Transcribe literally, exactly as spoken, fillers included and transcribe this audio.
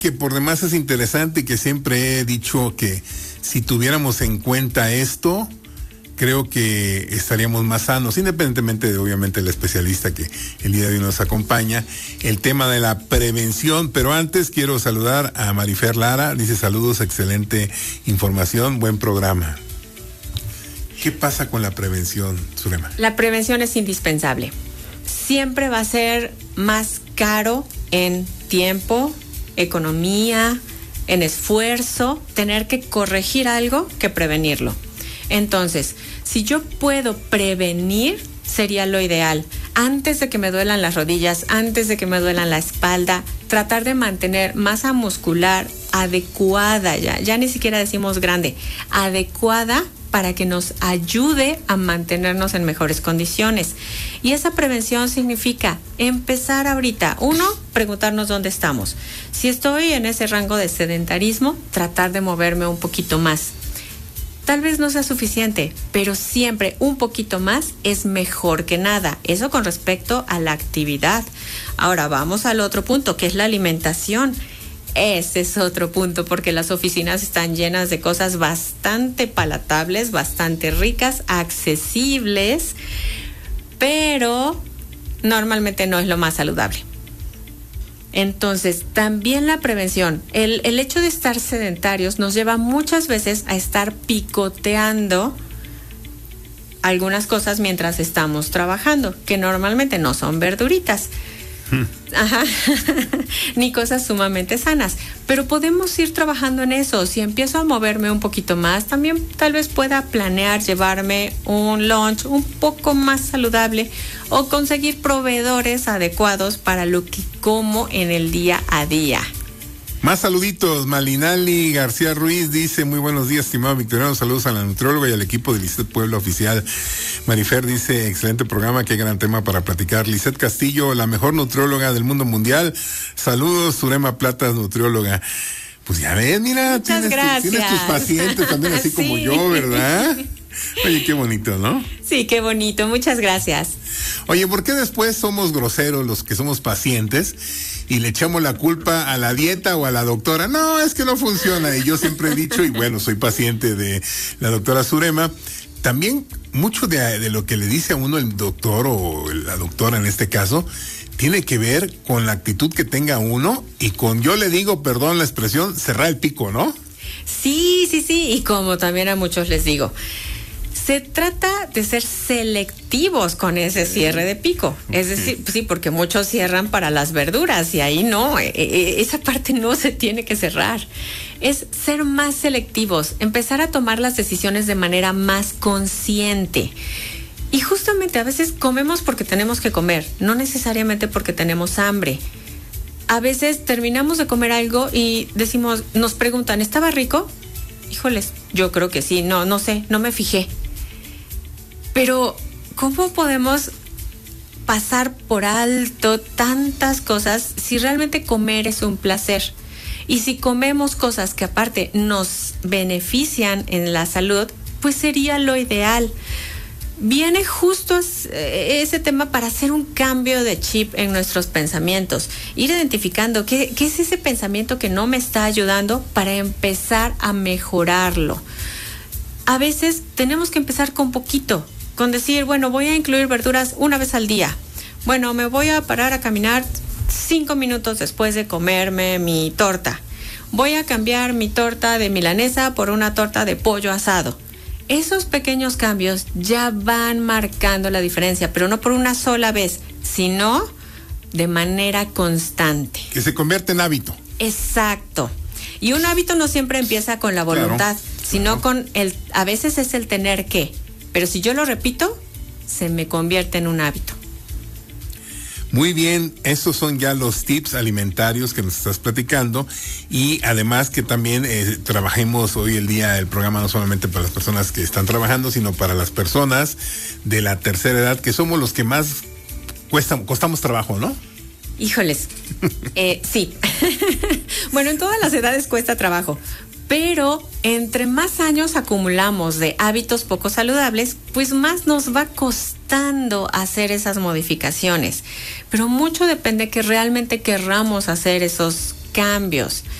Que por demás es interesante y que siempre he dicho que si tuviéramos en cuenta esto, creo que estaríamos más sanos, independientemente de obviamente el especialista que el día de hoy nos acompaña, el tema de la prevención. Pero antes quiero saludar a Marifer Lara, dice saludos, excelente información, buen programa. ¿Qué pasa con la prevención, Zulema? La prevención es indispensable. Siempre va a ser más caro en tiempo, economía, en esfuerzo, tener que corregir algo que prevenirlo. Entonces, si yo puedo prevenir, sería lo ideal. Antes de que me duelan las rodillas, antes de que me duelan la espalda, tratar de mantener masa muscular adecuada, ya, ya ni siquiera decimos grande, adecuada, para que nos ayude a mantenernos en mejores condiciones. Y esa prevención significa empezar ahorita. Uno, preguntarnos dónde estamos. Si estoy en ese rango de sedentarismo, tratar de moverme un poquito más. Tal vez no sea suficiente, pero siempre un poquito más es mejor que nada. Eso con respecto a la actividad. Ahora vamos al otro punto, que es la alimentación. Ese es otro punto, porque las oficinas están llenas de cosas bastante palatables, bastante ricas, accesibles, pero normalmente no es lo más saludable. Entonces, también la prevención, el, el hecho de estar sedentarios nos lleva muchas veces a estar picoteando algunas cosas mientras estamos trabajando, que normalmente no son verduritas. Ajá. Ni cosas sumamente sanas, pero podemos ir trabajando en eso. Si empiezo a moverme un poquito más, también tal vez pueda planear llevarme un lunch un poco más saludable o conseguir proveedores adecuados para lo que como en el día a día. Más saluditos. Malinali García Ruiz dice, muy buenos días, estimado Victoriano, saludos a la nutrióloga y al equipo de Lisset Puebla Oficial. Marifer dice, excelente programa, qué gran tema para platicar. Lisset Castillo, la mejor nutrióloga del mundo mundial. Saludos, Zulema Platas, nutrióloga. Pues ya ves, mira, muchas tienes, gracias. Tu, tienes tus pacientes también así sí. Como yo, ¿verdad? Oye, qué bonito, ¿no? Sí, qué bonito, muchas gracias. Oye, ¿por qué después somos groseros los que somos pacientes y le echamos la culpa a la dieta o a la doctora? No, es que no funciona. Y yo siempre he dicho, y bueno, soy paciente de la doctora Zulema, también mucho de, de lo que le dice a uno el doctor o la doctora en este caso, tiene que ver con la actitud que tenga uno y con, yo le digo, perdón la expresión, cerrar el pico, ¿no? Sí, sí, sí, y como también a muchos les digo, se trata de ser selectivos con ese cierre de pico. Es decir, sí, porque muchos cierran para las verduras y ahí no, esa parte no se tiene que cerrar. Es ser más selectivos, empezar a tomar las decisiones de manera más consciente. Y justamente a veces comemos porque tenemos que comer, no necesariamente porque tenemos hambre. A veces terminamos de comer algo y decimos, nos preguntan, ¿estaba rico? Híjoles, yo creo que sí, no, no sé, no me fijé. Pero, ¿cómo podemos pasar por alto tantas cosas si realmente comer es un placer? Y si comemos cosas que aparte nos benefician en la salud, pues sería lo ideal. Viene justo ese tema para hacer un cambio de chip en nuestros pensamientos, ir identificando qué, qué es ese pensamiento que no me está ayudando para empezar a mejorarlo. A veces tenemos que empezar con poquito, con decir, bueno, voy a incluir verduras una vez al día. Bueno, me voy a parar a caminar cinco minutos después de comerme mi torta. Voy a cambiar mi torta de milanesa por una torta de pollo asado. Esos pequeños cambios ya van marcando la diferencia, pero no por una sola vez, sino de manera constante. Que se convierte en hábito. Exacto. Y un hábito no siempre empieza con la voluntad, claro, sino claro. con el, a veces es el tener que. Pero si yo lo repito, se me convierte en un hábito. Muy bien, esos son ya los tips alimentarios que nos estás platicando y además que también eh, trabajemos hoy el día el programa no solamente para las personas que están trabajando, sino para las personas de la tercera edad, que somos los que más cuesta, costamos trabajo, ¿no? Híjoles, eh, sí. Bueno, en todas las edades cuesta trabajo, pero entre más años acumulamos de hábitos poco saludables, pues más nos va costando hacer esas modificaciones. Pero mucho depende que realmente querramos hacer esos cambios.